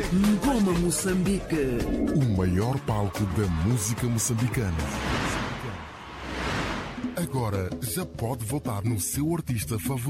Ngoma Moçambique. O maior palco da música moçambicana. Agora já pode votar no seu artista favorito.